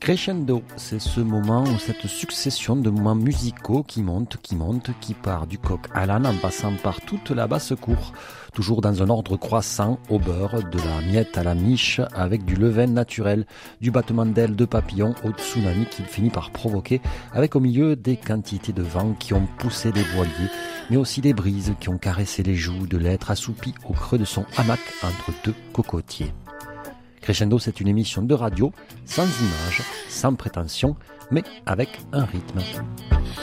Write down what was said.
Crescendo, c'est ce moment ou cette succession de moments musicaux qui montent, qui part du coq à l'âne en passant par toute la basse-cour, toujours dans un ordre croissant au beurre, de la miette à la miche, avec du levain naturel, du battement d'ailes de papillons au tsunami qu'il finit par provoquer, avec au milieu des quantités de vent qui ont poussé des voiliers, mais aussi des brises qui ont caressé les joues de l'être assoupi au creux de son hamac entre deux cocotiers. Crescendo, c'est une émission de radio, sans images, sans prétention, mais avec un rythme.